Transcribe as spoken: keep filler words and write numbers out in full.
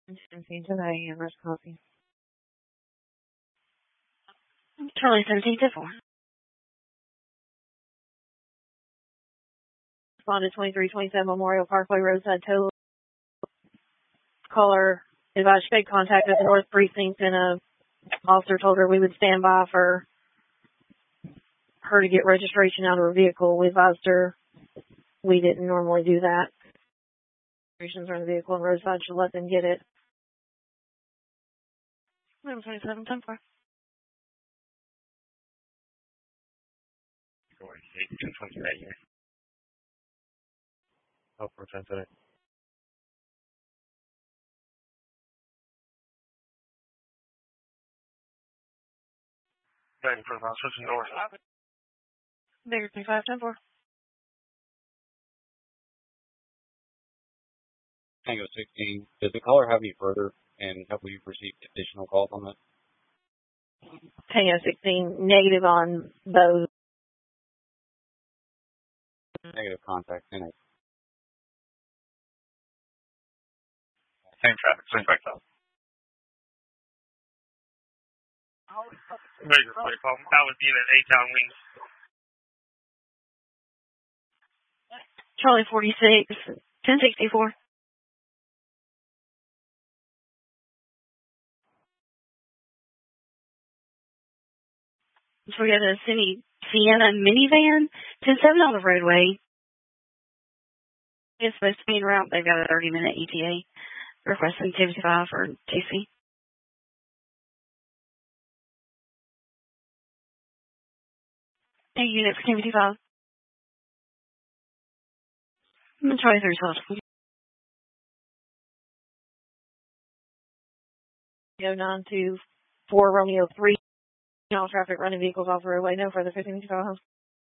seventeen today, and where's coffee? Charlie seventeen to four. Responded twenty-three twenty-seven Memorial Parkway roadside tow. Caller advised she made contact at the North Precinct, and a officer told her we would stand by for her to get registration out of her vehicle. We advised her we didn't normally do that. Registrations are in the vehicle and roadside should let them get it. twenty-seven ten four. Oh, for ten today. Negative profile, switching doors. Bigger twenty-five ten four. Tango sixteen. Does the caller have any further, and have we received additional calls on that? Tango sixteen, negative on those. Negative contact in it. Same traffic, same back up. Major play call. That would be that A-Town wings. Charlie forty-six ten sixty-four. So we got a City Sienna minivan, ten seven on the roadway. It's supposed to be en route. They've got a thirty minute E T A. Requesting seventy-five for T C. Hey, unit for seventy-five. I'm going to try three twelve. Go nine two four Romeo three. All traffic running vehicles off the roadway. No further fifteen minutes.